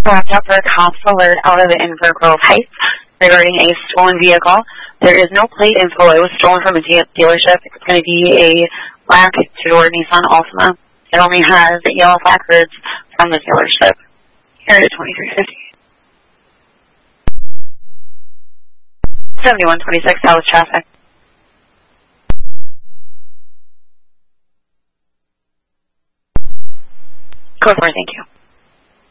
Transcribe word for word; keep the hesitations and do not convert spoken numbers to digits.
Wrapped up for a cops alert out of the Inver Grove Heights regarding a stolen vehicle. There is no plate info. It was stolen from a de dealership. It's going to be a black two-door Nissan Altima. It only has yellow placards from the dealership. Here it is twenty-three fifty. seventy-one twenty-six, that was traffic. Go for it, thank you.